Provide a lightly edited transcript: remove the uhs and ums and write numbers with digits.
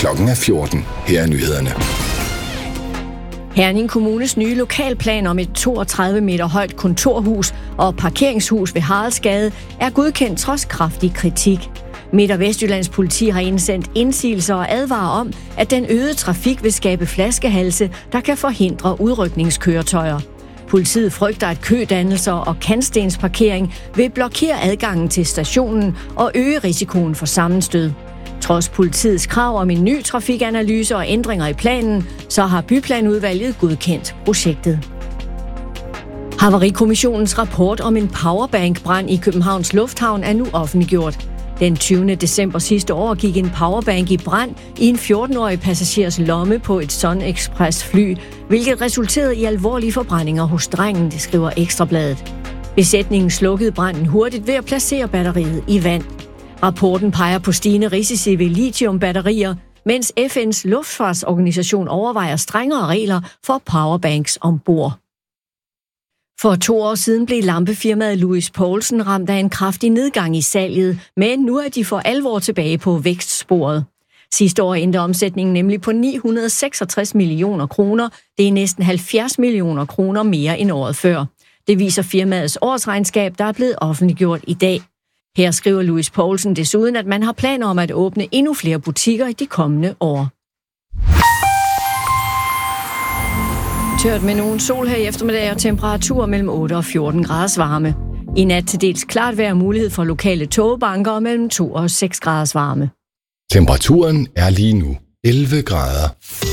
Klokken er 14. Her er nyhederne. Herning Kommunes nye lokalplan om et 32 meter højt kontorhus og parkeringshus ved Haraldsgade er godkendt trods kraftig kritik. Midt- og Vestjyllands politi har indsendt indsigelser og advarer om, at den øgede trafik vil skabe flaskehalse, der kan forhindre udrykningskøretøjer. Politiet frygter, at kødannelser og kantstensparkering vil blokere adgangen til stationen og øge risikoen for sammenstød. Trods politiets krav om en ny trafikanalyse og ændringer i planen, så har Byplanudvalget godkendt projektet. Havarikommissionens rapport om en powerbank-brand i Københavns Lufthavn er nu offentliggjort. Den 20. december sidste år gik en powerbank i brand i en 14-årig passagers lomme på et Sun Express-fly, hvilket resulterede i alvorlige forbrændinger hos drengen, det skriver Ekstrabladet. Besætningen slukkede branden hurtigt ved at placere batteriet i vand. Rapporten peger på stigende risici ved lithiumbatterier, mens FN's luftfartsorganisation overvejer strengere regler for powerbanks ombord. For 2 år siden blev lampefirmaet Louis Poulsen ramt af en kraftig nedgang i salget, men nu er de for alvor tilbage på vækstsporet. Sidste år endte omsætningen nemlig på 966 millioner kroner. Det er næsten 70 millioner kroner mere end året før. Det viser firmaets årsregnskab, der er blevet offentliggjort i dag. Her skriver Louis Poulsen desuden, at man har planer om at åbne endnu flere butikker i de kommende år. Tørt med nogen sol her i eftermiddag og temperaturer mellem 8 og 14 graders varme. I nat til dels klart vejr, mulighed for lokale tågebanker og mellem 2 og 6 graders varme. Temperaturen er lige nu 11 grader.